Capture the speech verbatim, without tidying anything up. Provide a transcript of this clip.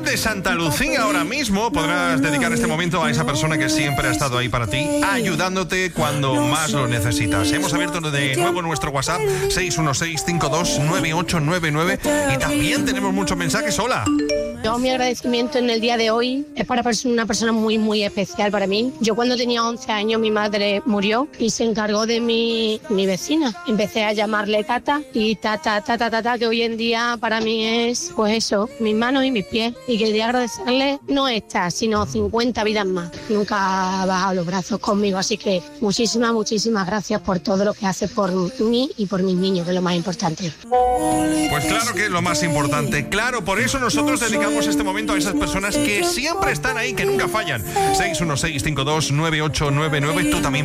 de Santa Lucía ahora mismo. Podrás dedicar este momento a esa persona que siempre ha estado ahí para ti, ayudándote cuando más lo necesitas. Hemos abierto de nuevo nuestro WhatsApp seis uno seis, cinco dos nueve ocho nueve nueve y también tenemos muchos mensajes. Hola. Yo, mi agradecimiento en el día de hoy es para una persona muy, muy especial para mí. Yo cuando tenía once años mi madre murió y se encargó de mi, mi vecina. Empecé a llamarle Tata y Tata, Tata, Tata, que hoy en día para mí es, pues eso, mis manos y mis pies. Y quería agradecerle no esta, sino cincuenta vidas más. Nunca ha bajado los brazos conmigo, así que muchísimas, muchísimas gracias por todo lo que hace por mí y por mis niños, que es lo más importante. Pues claro que es lo más importante. Claro, por eso nosotros dedicamos este momento a esas personas que siempre están ahí, que nunca fallan. seis uno seis, cinco dos nueve ocho nueve nueve. Tú también